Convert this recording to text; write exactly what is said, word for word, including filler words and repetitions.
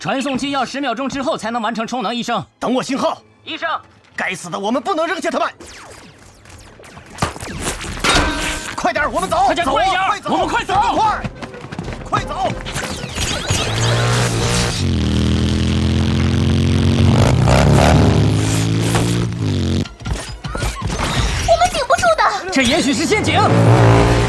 传送机要十秒钟之后才能完成充能。医生， 等我信号。 医生， 该死的，我们不能扔下他们！快点，我们走！ 大家快点， 快走！ 我们快走！ 快，快走！ 我们顶不住的。 这也许是陷阱。